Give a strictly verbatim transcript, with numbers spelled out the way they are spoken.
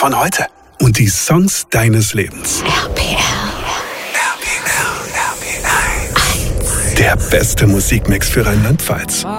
von heute und die Songs deines Lebens. R P R. Der beste Musikmix für Rheinland-Pfalz.